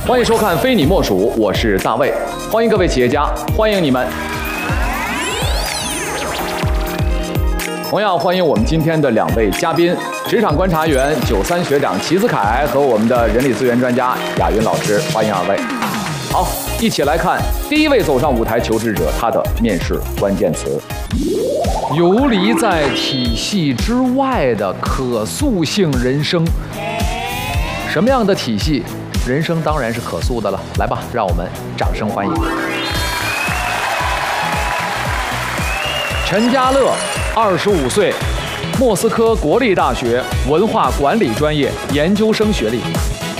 欢迎收看《非你莫属》，我是大卫，欢迎各位企业家，欢迎你们。同样欢迎我们今天的2位嘉宾，职场观察员93学长齐子凯和我们的人力资源专家亚云老师，欢迎2位。好，一起来看第一位走上舞台求职者他的面试关键词：游离在体系之外的可塑性人生。什么样的体系？人生当然是可塑的了。来吧，让我们掌声欢迎陈家乐，25岁，莫斯科国立大学文化管理专业研究生学历。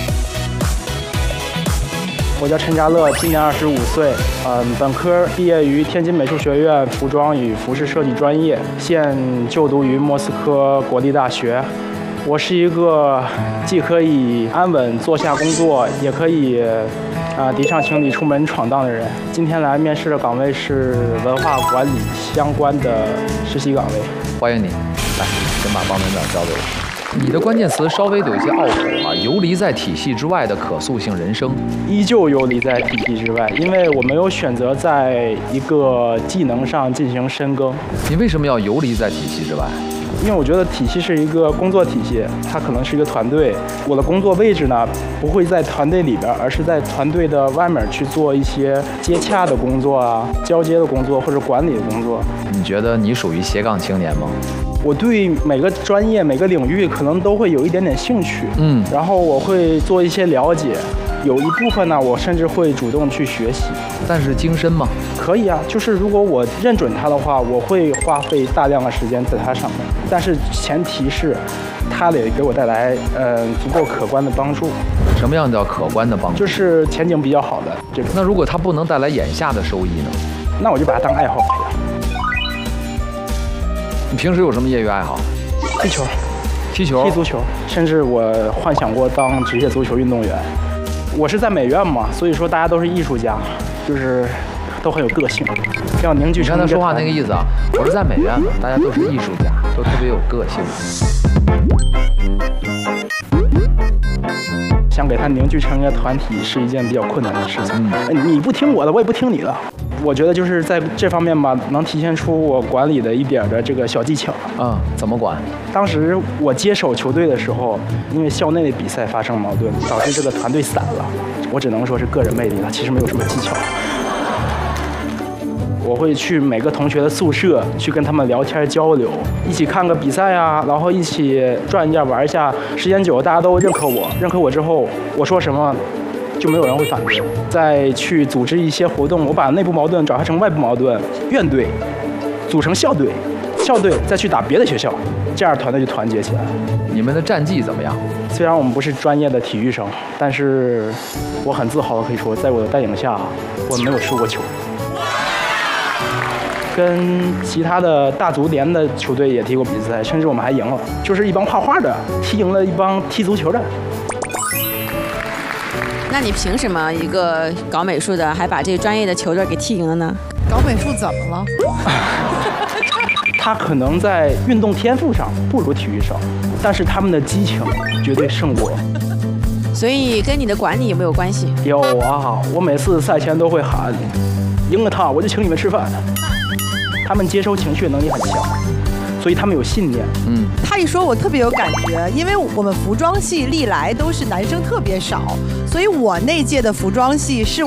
我叫陈家乐，今年25岁，本科毕业于天津美术学院服装与服饰设计专业，现就读于莫斯科国立大学。我是一个既可以安稳坐下工作，也可以提上行李出门闯荡的人。今天来面试的岗位是文化管理相关的实习岗位。 欢迎你，来，先把报名表交给我。你的关键词稍微有一些拗口啊，游离在体系之外的可塑性人生， 依旧游离在体系之外，因为我没有选择在一个技能上进行深耕。 你为什么要游离在体系之外？ 因为我觉得体系是一个工作体系，它可能是一个团队。我的工作位置呢，不会在团队里边，而是在团队的外面去做一些接洽的工作啊、交接的工作或者管理的工作。 你觉得你属于斜杠青年吗？ 我对每个专业、每个领域可能都会有一点点兴趣，然后我会做一些了解。有一部分呢，我甚至会主动去学习。 但是精深吗？ 可以啊，就是如果我认准它的话，我会花费大量的时间在它上面。但是前提是，它得给我带来足够可观的帮助。 什么样叫可观的帮助？ 就是前景比较好的这种。 那如果它不能带来眼下的收益呢？ 那我就把它当爱好培养。 你平时有什么业余爱好？ 踢球、 踢足球，甚至我幻想过当职业足球运动员。我是在美院嘛，所以说大家都是艺术家，就是都很有个性，要凝聚成。 你刚才说话那个意思啊，我是在美院嘛，大家都是艺术家，都特别有个性。 想给它凝聚成一个团体是一件比较困难的事情。你不听我的，我也不听你的。我觉得就是在这方面吧，能体现出我管理的一点的这个小技巧。 怎么管？ 当时我接手球队的时候，因为校内的比赛发生矛盾，导致这个团队散了。我只能说是个人魅力了，其实没有什么技巧。我会去每个同学的宿舍去跟他们聊天交流，一起看个比赛啊，然后一起转一下玩一下。时间久，大家都认可我，认可我之后，我说什么就没有人会反对。再去组织一些活动，我把内部矛盾转化成外部矛盾，院队组成校队，校队再去打别的学校，这样团队就团结起来。 你们的战绩怎么样？ 虽然我们不是专业的体育生，但是我很自豪的可以说，在我的带领下，我没有输过球。跟其他的大足联的球队也踢过比赛，甚至我们还赢了，就是一帮画画的踢赢了一帮踢足球的。 那你凭什么一个搞美术的还把这个专业的球队给踢赢了呢？ 搞美术怎么了？ 他可能在运动天赋上不如体育生，但是他们的激情绝对胜过。 所以跟你的管理有没有关系？ 有啊，我每次赛前都会喊，赢了他我就请你们吃饭。他们接收情绪能力很强，所以他们有信念。 他一说我特别有感觉，因为我们服装系历来都是男生特别少，所以我那届的服装系是